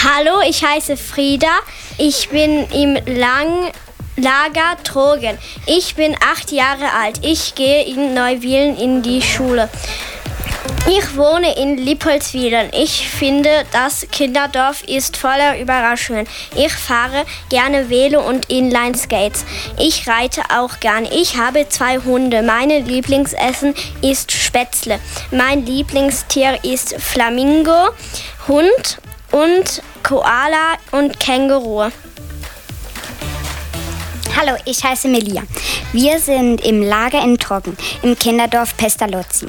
Hallo, ich heiße Frieda. Ich bin im Lager Trogen. Ich bin 8 Jahre alt. Ich gehe in Neuwilen in die Schule. Ich wohne in Lippoldswieden. Ich finde, das Kinderdorf ist voller Überraschungen. Ich fahre gerne Velo und Inline-Skates. Ich reite auch gern. Ich habe 2 Hunde. Mein Lieblingsessen ist Spätzle. Mein Lieblingstier ist Flamingo, Hund und Koala und Känguru. Hallo, ich heiße Melia. Wir sind im Lager in Trogen, im Kinderdorf Pestalozzi.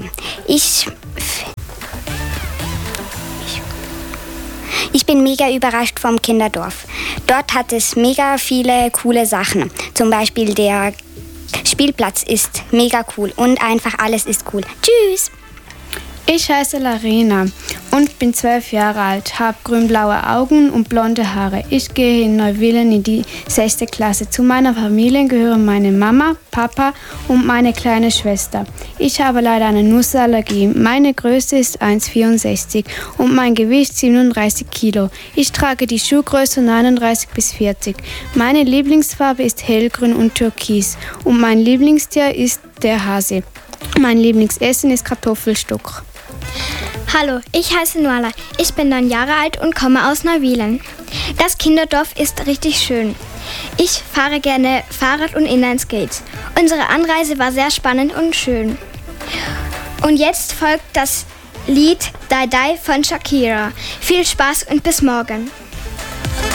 Ich bin mega überrascht vom Kinderdorf. Dort hat es mega viele coole Sachen. Zum Beispiel der Spielplatz ist mega cool und einfach alles ist cool. Tschüss! Ich heiße Larena und bin 12 Jahre alt, habe grün-blaue Augen und blonde Haare. Ich gehe in Neuwilen in die 6. Klasse. Zu meiner Familie gehören meine Mama, Papa und meine kleine Schwester. Ich habe leider eine Nussallergie. Meine Größe ist 1,64 und mein Gewicht 37 Kilo. Ich trage die Schuhgröße 39 bis 40. Meine Lieblingsfarbe ist hellgrün und türkis und mein Lieblingstier ist der Hase. Mein Lieblingsessen ist Kartoffelstock. Hallo, ich heiße Noala. Ich bin 9 Jahre alt und komme aus Neuwilen. Das Kinderdorf ist richtig schön. Ich fahre gerne Fahrrad und Inline-Skates. Unsere Anreise war sehr spannend und schön. Und jetzt folgt das Lied Die Die von Shakira. Viel Spaß und bis morgen.